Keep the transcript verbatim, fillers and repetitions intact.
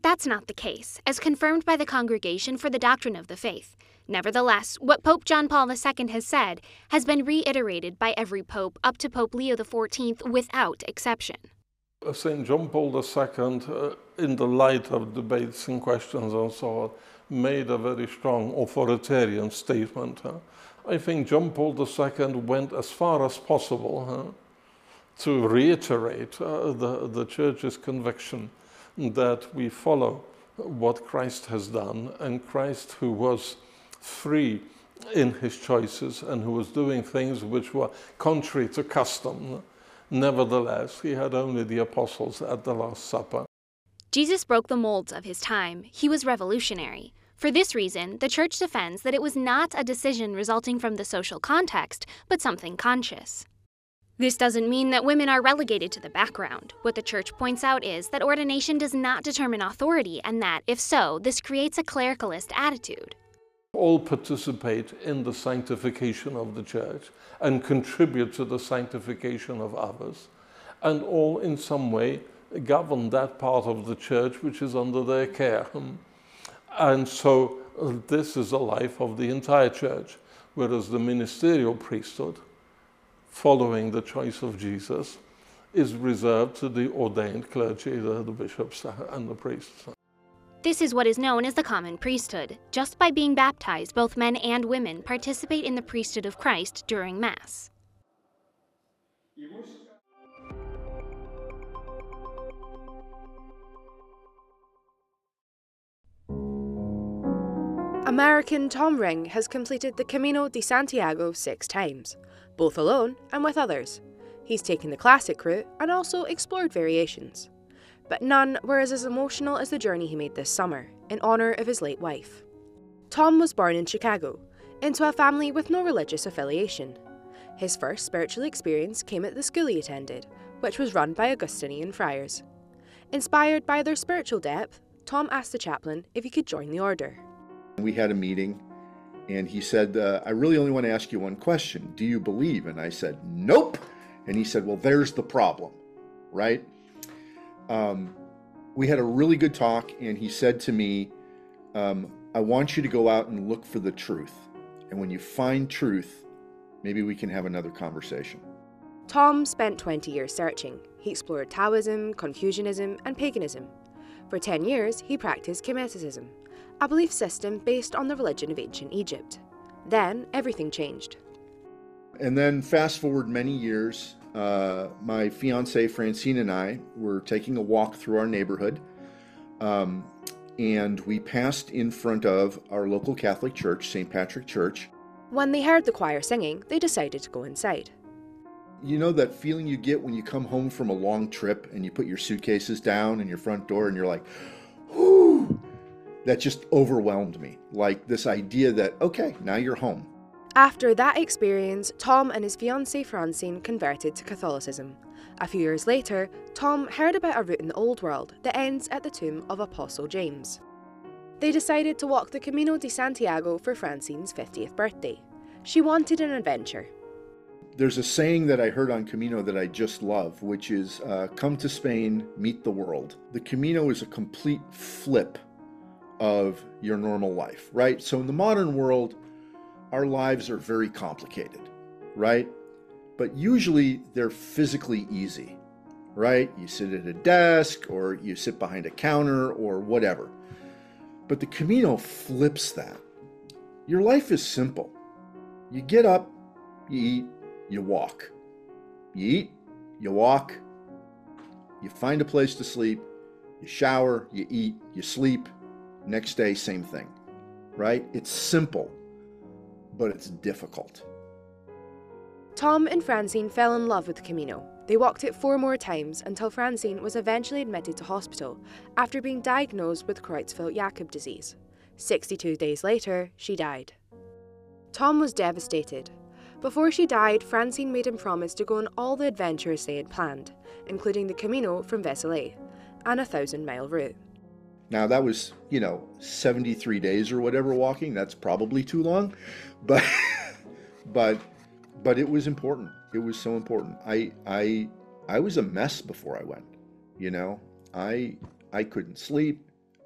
That's not the case, as confirmed by the Congregation for the Doctrine of the Faith. Nevertheless, what Pope John Paul the Second has said has been reiterated by every pope up to Pope Leo the Fourteenth without exception. Saint John Paul the Second, uh, in the light of debates and questions and so on, made a very strong authoritarian statement. Huh? I think John Paul the Second went as far as possible huh, to reiterate uh, the, the Church's conviction that we follow what Christ has done, and Christ, who was free in his choices and who was doing things which were contrary to custom. Nevertheless, he had only the apostles at the Last Supper. Jesus broke the molds of his time. He was revolutionary. For this reason, the Church defends that it was not a decision resulting from the social context, but something conscious. This doesn't mean that women are relegated to the background. What the Church points out is that ordination does not determine authority, and that, if so, this creates a clericalist attitude. All participate in the sanctification of the Church and contribute to the sanctification of others, and all in some way govern that part of the Church which is under their care. And so uh, this is the life of the entire Church, whereas the ministerial priesthood, following the choice of Jesus, is reserved to the ordained clergy, the, the bishops and the priests. This is what is known as the common priesthood. Just by being baptized, both men and women participate in the priesthood of Christ during Mass. American Tom Ring has completed the Camino de Santiago six times, both alone and with others. He's taken the classic route and also explored variations. But none were as, as emotional as the journey he made this summer, in honour of his late wife. Tom was born in Chicago, into a family with no religious affiliation. His first spiritual experience came at the school he attended, which was run by Augustinian friars. Inspired by their spiritual depth, Tom asked the chaplain if he could join the order. We had a meeting, and he said, uh, I really only want to ask you one question. Do you believe? And I said, nope. And he said, well, there's the problem, right? Um, we had a really good talk, and he said to me, um, I want you to go out and look for the truth. And when you find truth, maybe we can have another conversation. Tom spent twenty years searching. He explored Taoism, Confucianism, and paganism. For ten years, he practiced Kemetism, a belief system based on the religion of ancient Egypt. Then, everything changed. And then fast forward many years, uh, my fiancée Francine and I were taking a walk through our neighborhood, um, and we passed in front of our local Catholic church, Saint Patrick Church. When they heard the choir singing, they decided to go inside. You know that feeling you get when you come home from a long trip and you put your suitcases down in your front door and you're like, whoo! That just overwhelmed me. Like this idea that, okay, now you're home. After that experience, Tom and his fiancée Francine converted to Catholicism. A few years later, Tom heard about a route in the Old World that ends at the tomb of Apostle James. They decided to walk the Camino de Santiago for Francine's fiftieth birthday. She wanted an adventure. There's a saying that I heard on Camino that I just love, which is, uh, come to Spain, meet the world. The Camino is a complete flip of your normal life, right? So in the modern world, our lives are very complicated, right? But usually they're physically easy, right? You sit at a desk or you sit behind a counter or whatever. But the Camino flips that. Your life is simple. You get up, you eat, you walk. You eat, you walk, you find a place to sleep, you shower, you eat, you sleep. Next day, same thing, right? It's simple, but it's difficult. Tom and Francine fell in love with the Camino. They walked it four more times until Francine was eventually admitted to hospital after being diagnosed with Creutzfeldt-Jakob disease. sixty-two days later, she died. Tom was devastated. Before she died, Francine made him promise to go on all the adventures they had planned, including the Camino from Vézelay and a thousand-mile route. Now that was, you know, seventy-three days or whatever walking. That's probably too long, but but but it was important. It was so important. I I I was a mess before I went. You know, I I couldn't sleep.